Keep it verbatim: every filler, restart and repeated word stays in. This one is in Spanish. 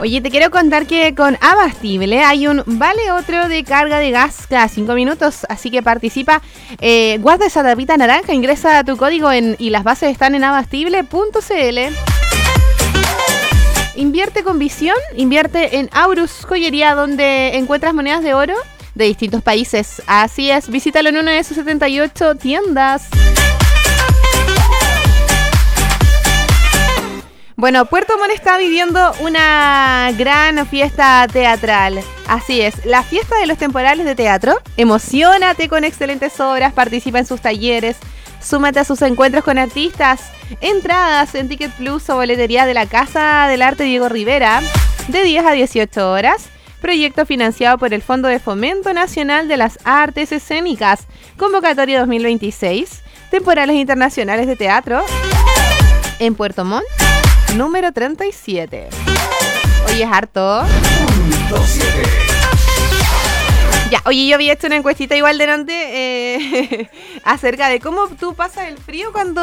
Oye, te quiero contar que con Abastible hay un vale otro de carga de gas cada cinco minutos, así que participa, eh, guarda esa tapita naranja, ingresa tu código en, y las bases están en abastible punto c l. Invierte con visión, invierte en Aurus Joyería, donde encuentras monedas de oro de distintos países. Así es, visítalo en una de sus setenta y ocho tiendas. Bueno, Puerto Montt está viviendo una gran fiesta teatral. Así es, la fiesta de los temporales de teatro. Emociónate con excelentes obras, participa en sus talleres, súmate a sus encuentros con artistas. Entradas en Ticket Plus o boletería de la Casa del Arte Diego Rivera, de diez a dieciocho horas. Proyecto financiado por el Fondo de Fomento Nacional de las Artes Escénicas. Convocatoria dos mil veintiséis. Temporales internacionales de teatro en Puerto Montt. Número treinta y siete. Oye, es harto. Ya, oye, yo había hecho una encuestita igual delante eh, acerca de cómo tú pasas el frío cuando